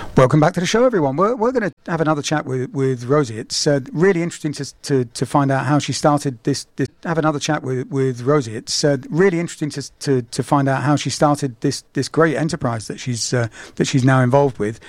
Welcome back to the show, everyone. We're going to have another chat with Rosie. It's really interesting to find out how she started this. Have another chat with Rosie. It's really interesting to find out how she started this great enterprise that she's now involved with.